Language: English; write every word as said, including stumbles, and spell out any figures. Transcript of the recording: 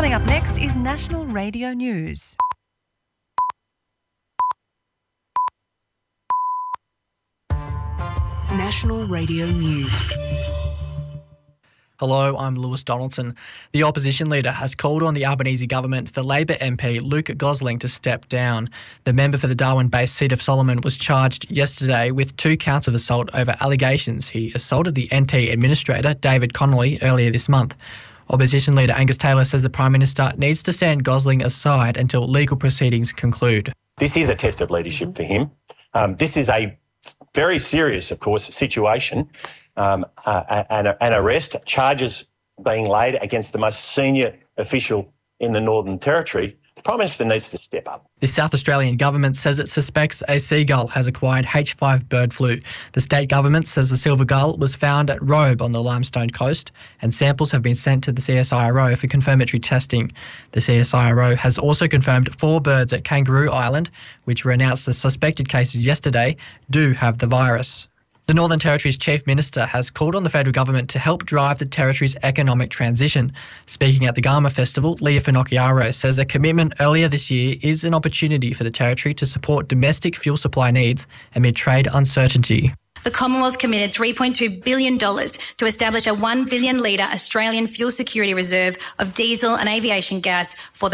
Coming up next is National Radio News. National Radio News. Hello, I'm Lewis Donaldson. The opposition leader has called on the Albanese government for Labor M P Luke Gosling to step down. The member for the Darwin-based seat of Solomon was charged yesterday with two counts of assault over allegations he assaulted the N T administrator, David Connolly, earlier this month. Opposition leader Angus Taylor says the Prime Minister needs to stand Gosling aside until legal proceedings conclude. This is a test of leadership for him. Um, this is a very serious, of course, situation. Um, uh, an, an arrest, charges being laid against the most senior official in the Northern Territory. The Prime Minister needs to step up. The South Australian government says it suspects a seagull has acquired H five bird flu. The state government says the silver gull was found at Robe on the Limestone Coast, and samples have been sent to the C S I R O for confirmatory testing. The C S I R O has also confirmed four birds at Kangaroo Island, which were announced as suspected cases yesterday, do have the virus. The Northern Territory's Chief Minister has called on the federal government to help drive the territory's economic transition. Speaking at the Garma Festival, Leah Finocchiaro says a commitment earlier this year is an opportunity for the territory to support domestic fuel supply needs amid trade uncertainty. The Commonwealth committed three point two billion dollars to establish a one billion litre Australian fuel security reserve of diesel and aviation gas for the